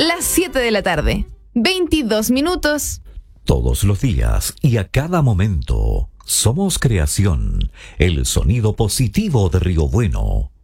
las 7 de la tarde, 22 minutos. Todos los días y a cada momento, somos creación, el sonido positivo de Río Bueno.